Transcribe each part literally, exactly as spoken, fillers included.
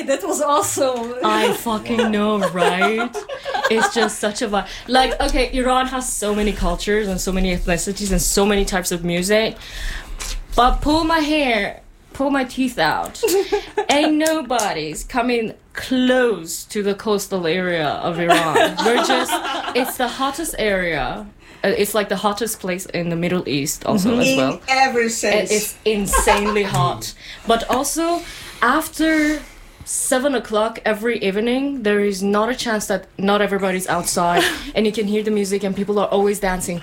that was awesome. I fucking know, right? It's just such a vibe. Like, okay, Iran has so many cultures and so many ethnicities and so many types of music. But pull my hair, pull my teeth out. Ain't nobody's coming close to the coastal area of Iran. We're just, it's the hottest area. Uh, It's like the hottest place in the Middle East also as In well. every And sense. it's insanely hot. But also, after seven o'clock every evening, there is not a chance that not everybody's outside and you can hear the music and people are always dancing.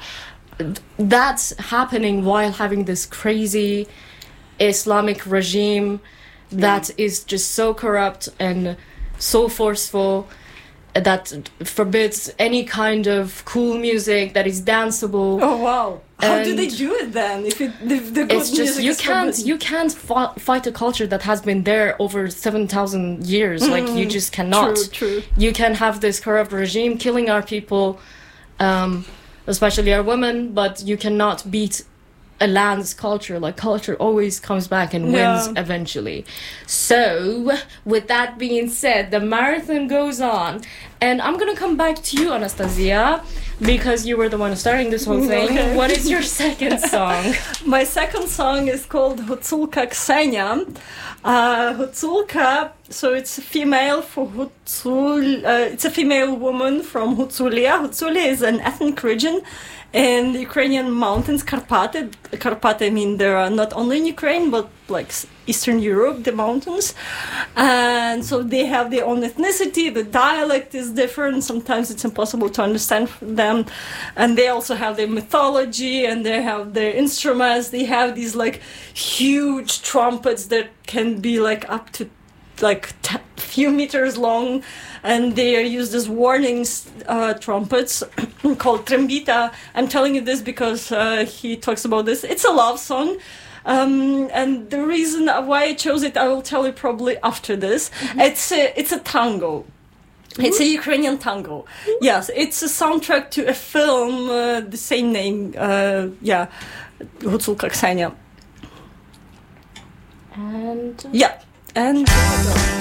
That's happening while having this crazy Islamic regime that is just so corrupt and so forceful that forbids any kind of cool music that is danceable. Oh wow! How do And they do it then? If, it, if the good It's just music you is can't forbidden? you can't fi- fight a culture that has been there over seven thousand years. Like you just cannot. True, true. You can have this corrupt regime killing our people, um, especially our women, but you cannot beat a land's culture. Like culture always comes back and wins Yeah. eventually. So with that being said, the marathon goes on, and I'm gonna come back to you, Anastasia, because you were the one starting this whole thing. Okay. What is your second song? My second song is called Hutzulka Ksenia. Uh, Hutzulka, so it's a female for Hutzul. Uh, it's a female woman from Hutsulia. Hutsulia is an ethnic region in the Ukrainian mountains, Karpaty. Karpaty, I mean, there are not only in Ukraine, but like s- Eastern Europe, the mountains. And so they have their own ethnicity. The dialect is different. Sometimes it's impossible to understand them. And they also have their mythology and they have their instruments. They have these like huge trumpets that can be like up to like t- few meters long, and they are used as warnings uh, trumpets called trembita. I'm telling you this because uh, he talks about this. It's a love song. Um, and the reason why I chose it, I will tell you probably after this. It's a, it's a tango. It's a Ukrainian tango. Yes, it's a soundtrack to a film, uh, the same name. Uh, yeah, Hutzulka Ksenia. And Yeah, and.